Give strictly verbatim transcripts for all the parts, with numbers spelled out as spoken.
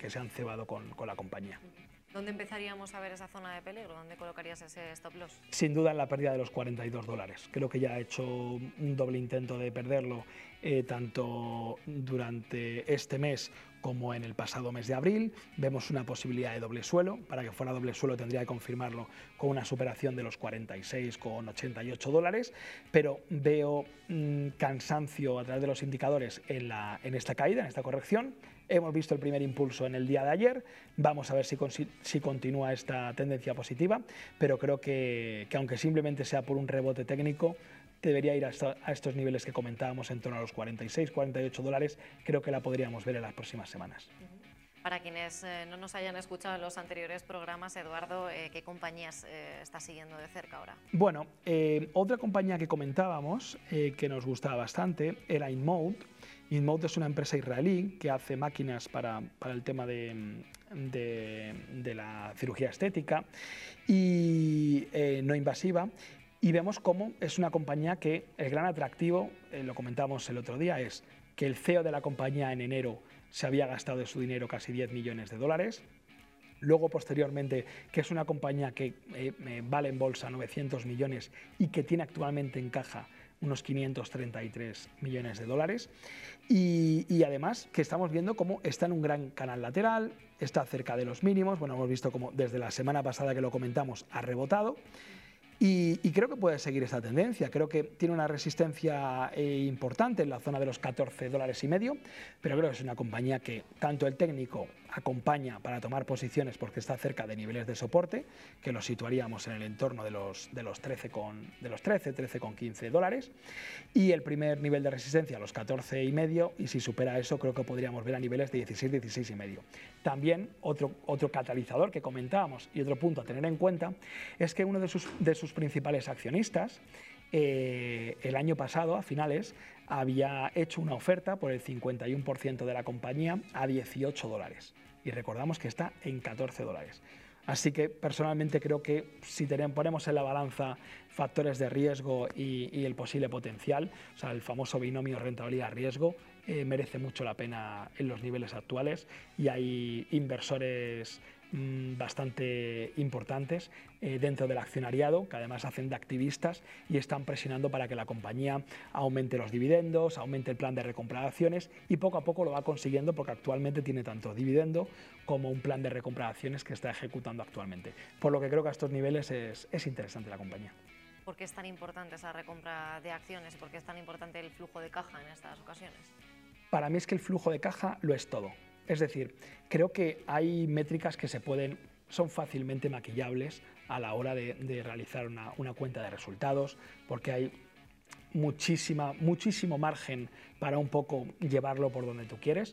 que se han cebado con, con la compañía. ¿Dónde empezaríamos a ver esa zona de peligro? ¿Dónde colocarías ese stop loss? Sin duda en la pérdida de los cuarenta y dos dólares. Creo que ya ha hecho un doble intento de perderlo eh, tanto durante este mes como en el pasado mes de abril. Vemos una posibilidad de doble suelo. Para que fuera doble suelo tendría que confirmarlo con una superación de los cuarenta y seis con ochenta y ocho dólares, pero veo mmm, cansancio a través de los indicadores en, la, en esta caída, en esta corrección. Hemos visto el primer impulso en el día de ayer, vamos a ver si, si continúa esta tendencia positiva, pero creo que, que aunque simplemente sea por un rebote técnico, debería ir a, esta, a estos niveles que comentábamos en torno a los cuarenta y seis, cuarenta y ocho dólares, creo que la podríamos ver en las próximas semanas. Para quienes eh, no nos hayan escuchado en los anteriores programas, Eduardo, eh, ¿qué compañías eh, está siguiendo de cerca ahora? Bueno, eh, otra compañía que comentábamos, eh, que nos gustaba bastante, era InMode. InMode es una empresa israelí que hace máquinas para, para el tema de, de, de la cirugía estética y eh, no invasiva. Y vemos cómo es una compañía que el gran atractivo, eh, lo comentamos el otro día, es que el C E O de la compañía en enero se había gastado de su dinero casi diez millones de dólares. Luego, posteriormente, que es una compañía que eh, vale en bolsa novecientos millones y que tiene actualmente en caja unos quinientos treinta y tres millones de dólares. Y, y además que estamos viendo cómo está en un gran canal lateral, está cerca de los mínimos. Bueno, hemos visto cómo desde la semana pasada que lo comentamos ha rebotado. Y, y creo que puede seguir esta tendencia. Creo que tiene una resistencia eh, importante en la zona de los catorce dólares y medio, pero creo que es una compañía que tanto el técnico acompaña para tomar posiciones porque está cerca de niveles de soporte, que los situaríamos en el entorno de los, de los trece, de los trece, trece con quince dólares, y el primer nivel de resistencia a los catorce y medio, y si supera eso creo que podríamos ver a niveles de dieciséis, dieciséis y medio. También otro, otro catalizador que comentábamos y otro punto a tener en cuenta es que uno de sus, de sus principales accionistas eh, el año pasado, a finales, había hecho una oferta por el cincuenta y uno por ciento de la compañía a dieciocho dólares. Y recordamos que está en catorce dólares. Así que personalmente creo que si tenemos, ponemos en la balanza factores de riesgo y, y el posible potencial, o sea, el famoso binomio rentabilidad-riesgo, eh, merece mucho la pena en los niveles actuales y hay inversores mmm, bastante importantes eh, dentro del accionariado que además hacen de activistas y están presionando para que la compañía aumente los dividendos, aumente el plan de recompra de acciones y poco a poco lo va consiguiendo porque actualmente tiene tanto dividendo como un plan de recompra de acciones que está ejecutando actualmente. Por lo que creo que a estos niveles es, es interesante la compañía. ¿Por qué es tan importante esa recompra de acciones? ¿Por qué es tan importante el flujo de caja en estas ocasiones? Para mí es que el flujo de caja lo es todo. Es decir, creo que hay métricas que se pueden, son fácilmente maquillables a la hora de, de realizar una, una cuenta de resultados, porque hay muchísima, muchísimo margen para un poco llevarlo por donde tú quieres,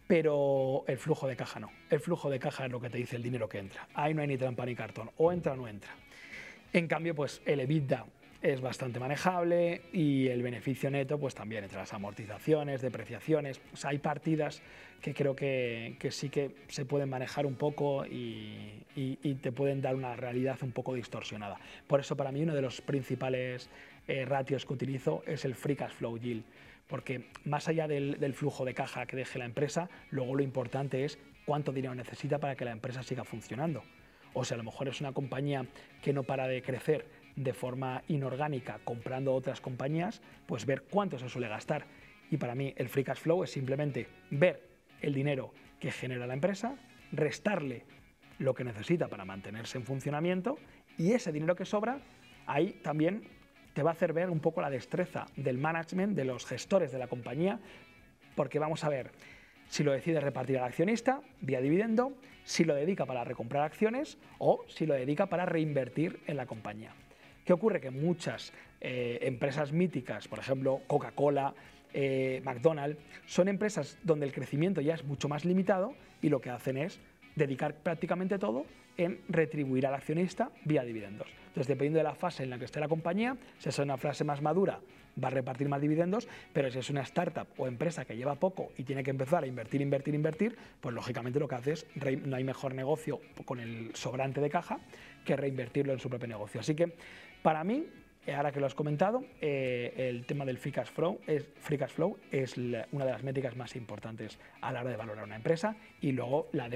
pero el flujo de caja no. El flujo de caja es lo que te dice el dinero que entra. Ahí no hay ni trampa ni cartón, o entra o no entra. En cambio, pues el EBITDA es bastante manejable y el beneficio neto pues también entre las amortizaciones, depreciaciones, o sea, hay partidas que creo que, que sí que se pueden manejar un poco y, y, y te pueden dar una realidad un poco distorsionada. Por eso para mí uno de los principales eh, ratios que utilizo es el Free Cash Flow Yield, porque más allá del, del flujo de caja que deje la empresa, luego lo importante es cuánto dinero necesita para que la empresa siga funcionando. O sea, a lo mejor es una compañía que no para de crecer de forma inorgánica comprando otras compañías, pues ver cuánto se suele gastar. Y para mí el free cash flow es simplemente ver el dinero que genera la empresa, restarle lo que necesita para mantenerse en funcionamiento y ese dinero que sobra, ahí también te va a hacer ver un poco la destreza del management, de los gestores de la compañía, porque vamos a ver si lo decide repartir al accionista vía dividendo, si lo dedica para recomprar acciones o si lo dedica para reinvertir en la compañía. ¿Qué ocurre? Que muchas eh, empresas míticas, por ejemplo Coca-Cola, eh, McDonald's, son empresas donde el crecimiento ya es mucho más limitado y lo que hacen es dedicar prácticamente todo en retribuir al accionista vía dividendos. Entonces, dependiendo de la fase en la que esté la compañía, si es una fase más madura, va a repartir más dividendos, pero si es una startup o empresa que lleva poco y tiene que empezar a invertir, invertir, invertir, pues lógicamente lo que hace es, no hay mejor negocio con el sobrante de caja que reinvertirlo en su propio negocio. Así que, para mí, ahora que lo has comentado, eh, el tema del free cash flow es, free cash flow es la, una de las métricas más importantes a la hora de valorar una empresa y luego la de